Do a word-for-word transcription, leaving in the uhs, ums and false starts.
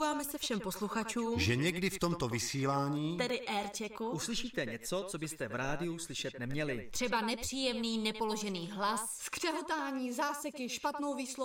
Omlouváme se všem posluchačům, že někdy v tomto vysílání, tedy airchecku, uslyšíte něco, co byste v rádiu slyšet neměli. třeba nepříjemný nepoložený hlas, skřehotání, záseky, špatnou výslovnost